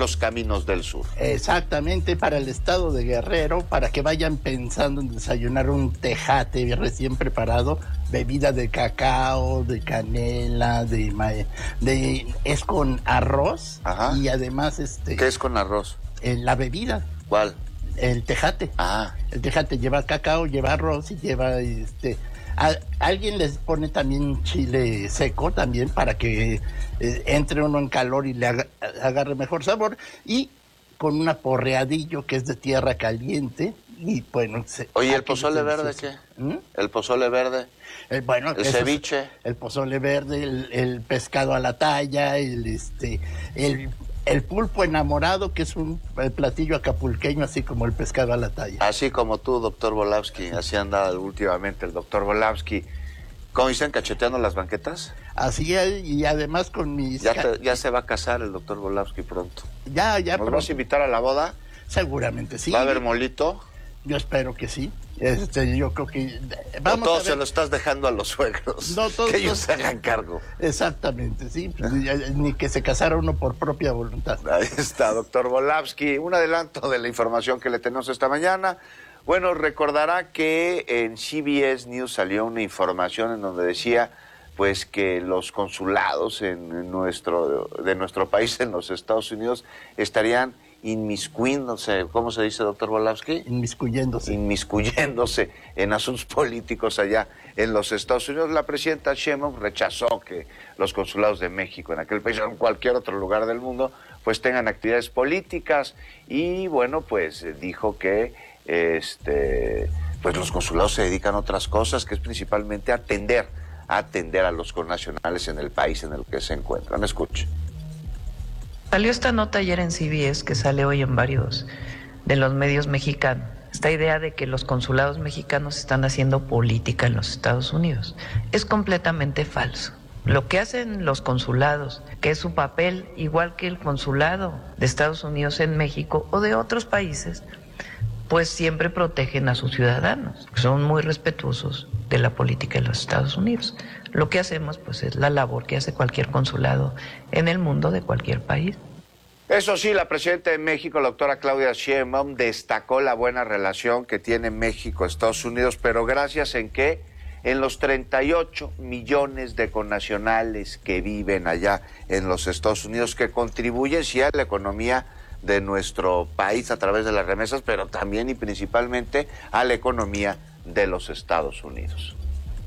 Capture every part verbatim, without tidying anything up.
los caminos del sur. Exactamente, para el estado de Guerrero, para que vayan pensando en desayunar un tejate recién preparado, bebida de cacao, de canela, de, de es con arroz. Ajá. Y además este. ¿Qué es con arroz? Eh, la bebida. ¿Cuál? El tejate. Ah. El tejate lleva cacao, lleva arroz y lleva este. A, alguien les pone también chile seco también para que eh, entre uno en calor y le aga, agarre mejor sabor, y con un aporreadillo que es de tierra caliente. Y bueno, se, oye, ¿el pozole verde qué? ¿Mm? ¿El pozole verde? El, bueno, el ceviche, es, el pozole verde, el, el pescado a la talla, el este, el El pulpo enamorado, que es un platillo acapulqueño, así como el pescado a la talla. Así como tú, doctor Volavsky, así anda últimamente el doctor Volavsky. ¿Cómo dicen, cacheteando las banquetas? Así es, y además con mis... Ya, te, ya se va a casar el doctor Volavsky pronto. Ya, ya. ¿Nos vas a invitar a la boda? Seguramente sí. ¿Va a haber molito? Yo espero que sí. Este, yo creo que vamos. O todo a ver. Se lo estás dejando a los suegros. No, todo, que ellos se hagan cargo. Exactamente, sí. Ni que se casara uno por propia voluntad. Ahí está, doctor Volavsky. Un adelanto de la información que le tenemos esta mañana. Bueno, recordará que en C B S News salió una información en donde decía pues que los consulados en nuestro de nuestro país en los Estados Unidos estarían inmiscuyéndose, ¿cómo se dice, doctor Volavsky? Inmiscuyéndose. Inmiscuyéndose en asuntos políticos allá en los Estados Unidos. La presidenta Sheinbaum rechazó que los consulados de México en aquel país o en cualquier otro lugar del mundo pues tengan actividades políticas, y bueno, pues dijo que este pues los consulados se dedican a otras cosas, que es principalmente atender, atender a los connacionales en el país en el que se encuentran. Escuche. Salió esta nota ayer en C B S, que sale hoy en varios de los medios mexicanos. Esta idea de que los consulados mexicanos están haciendo política en los Estados Unidos es completamente falso. Lo que hacen los consulados, que es su papel igual que el consulado de Estados Unidos en México o de otros países, pues siempre protegen a sus ciudadanos, que son muy respetuosos de la política de los Estados Unidos. Lo que hacemos pues es la labor que hace cualquier consulado en el mundo de cualquier país. Eso sí, la presidenta de México, la doctora Claudia Sheinbaum, destacó la buena relación que tiene México-Estados Unidos, pero gracias en qué, en los treinta y ocho millones de connacionales que viven allá en los Estados Unidos, que contribuyen sí a la economía de nuestro país a través de las remesas, pero también y principalmente a la economía de los Estados Unidos.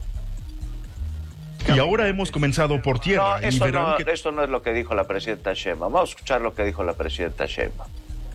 Y ahora hemos comenzado por tierra. No, eso no, que... esto no es lo que dijo la presidenta Sheinbaum. Vamos a escuchar lo que dijo la presidenta Sheinbaum.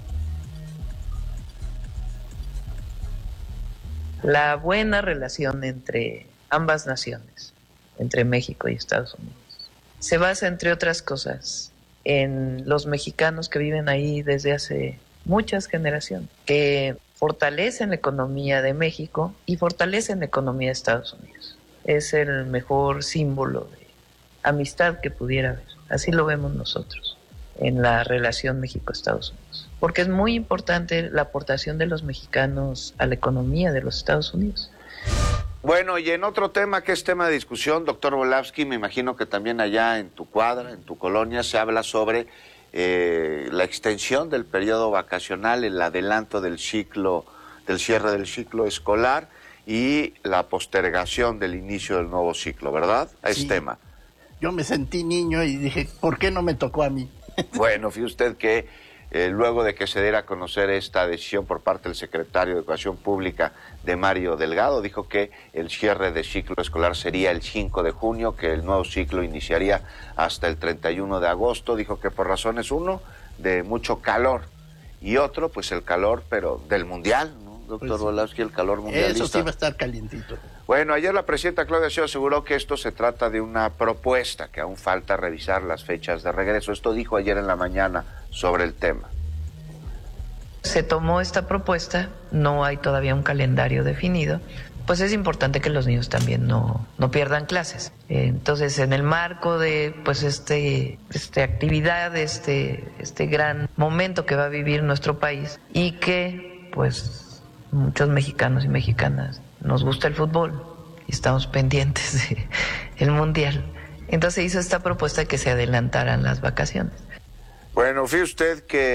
La buena relación entre ambas naciones, entre México y Estados Unidos, se basa, entre otras cosas, en los mexicanos que viven ahí desde hace muchas generaciones, que fortalecen la economía de México y fortalecen la economía de Estados Unidos. Es el mejor símbolo de amistad que pudiera haber. Así lo vemos nosotros en la relación México-Estados Unidos. Porque es muy importante la aportación de los mexicanos a la economía de los Estados Unidos. Bueno, y en otro tema que es tema de discusión, doctor Volavsky, me imagino que también allá en tu cuadra, en tu colonia, se habla sobre eh, la extensión del periodo vacacional, el adelanto del ciclo, del cierre del ciclo escolar y la postergación del inicio del nuevo ciclo, ¿verdad? Es sí. tema. Yo me sentí niño y dije, ¿por qué no me tocó a mí? Bueno, fíjese usted que eh, luego de que se diera a conocer esta decisión por parte del secretario de Educación Pública, de Mario Delgado, dijo que el cierre de ciclo escolar sería el cinco de junio, que el nuevo ciclo iniciaría hasta el treinta y uno de agosto. Dijo que por razones, uno, de mucho calor, y otro, pues el calor, pero del mundial, ¿no, doctor pues, Volavsky, el calor mundialista? Eso sí va a estar calientito. Bueno, ayer la presidenta Claudia Sheinbaum aseguró que esto se trata de una propuesta, que aún falta revisar las fechas de regreso. Esto dijo ayer en la mañana sobre el tema. Se tomó esta propuesta, no hay todavía un calendario definido, pues es importante que los niños también no, no pierdan clases. Entonces, en el marco de pues este, este actividad, este, este gran momento que va a vivir nuestro país, y que pues muchos mexicanos y mexicanas nos gusta el fútbol y estamos pendientes del mundial, entonces hizo esta propuesta de que se adelantaran las vacaciones. Bueno, fíjese usted que